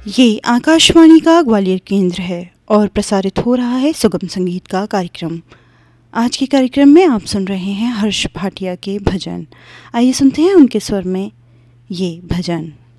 ये आकाशवाणी का ग्वालियर केंद्र है और प्रसारित हो रहा है सुगम संगीत का कार्यक्रम। आज के कार्यक्रम में आप सुन रहे हैं हर्ष भाटिया के भजन। आइए सुनते हैं उनके स्वर में ये भजन।